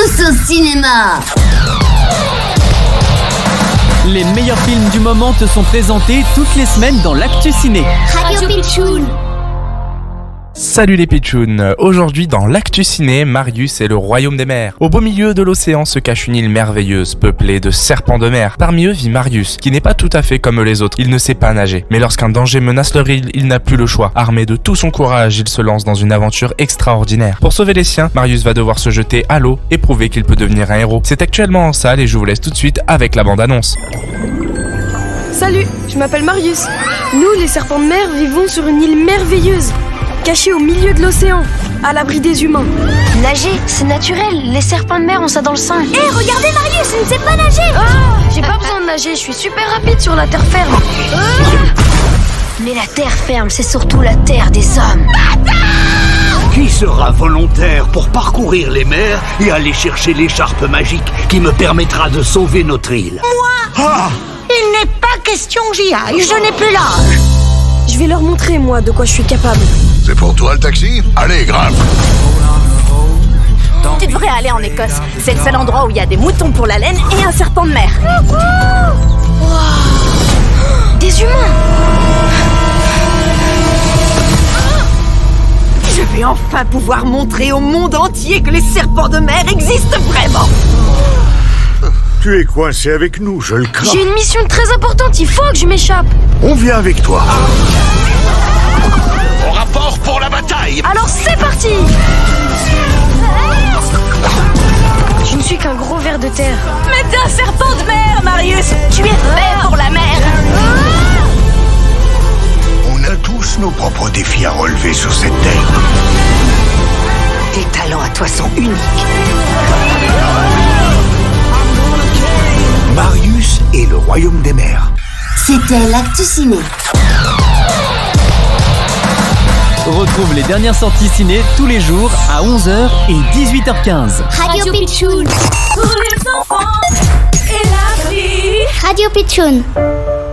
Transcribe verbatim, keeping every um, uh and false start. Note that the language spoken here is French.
tous au cinéma. Les meilleurs films du moment te sont présentés toutes les semaines dans l'Actu Ciné. Radio Pitchoun. Salut les pitchouns. Aujourd'hui dans l'Actu Ciné, Marius et le royaume des mers. Au beau milieu de l'océan se cache une île merveilleuse, peuplée de serpents de mer. Parmi eux vit Marius, qui n'est pas tout à fait comme les autres, il ne sait pas nager. Mais lorsqu'un danger menace leur île, il n'a plus le choix. Armé de tout son courage, il se lance dans une aventure extraordinaire. Pour sauver les siens, Marius va devoir se jeter à l'eau et prouver qu'il peut devenir un héros. C'est actuellement en salle et je vous laisse tout de suite avec la bande-annonce. Salut, je m'appelle Marius. Nous, les serpents de mer, vivons sur une île merveilleuse, cachée au milieu de l'océan, à l'abri des humains. Nager, c'est naturel. Les serpents de mer ont ça dans le sang. Hé, hey, regardez Marius, il ne sait pas nager. Ah, j'ai pas besoin de nager, je suis super rapide sur la terre ferme. Ah. Mais la terre ferme, c'est surtout la terre des hommes. Qui sera volontaire pour parcourir les mers et aller chercher l'écharpe magique qui me permettra de sauver notre île? Moi ah. Il n'est pas question que j'y aille, je n'ai plus l'âge. Je vais leur montrer, moi, de quoi je suis capable. C'est pour toi le taxi? Allez, grimpe. Tu devrais aller en Écosse. C'est le seul endroit où il y a des moutons pour la laine et un serpent de mer. Wow. Des humains. Je vais enfin pouvoir montrer au monde entier que les serpents de mer existent vraiment. Tu es coincé avec nous, je le crains. J'ai une mission très importante, il faut que je m'échappe. On vient avec toi. Au rapport pour la bataille. Alors c'est parti. Je ne suis qu'un gros ver de terre. Mais t'es un serpent de mer, Marius. Tu es fait pour la mer. On a tous nos propres défis à relever sur cette terre. Tes talents à toi sont uniques. Marius et le royaume des mers. C'était l'Actu Ciné. Retrouve les dernières sorties ciné tous les jours à onze heures et dix-huit heures quinze. Radio Pitchoun. Pour les enfants et la vie. Radio Pitchoun.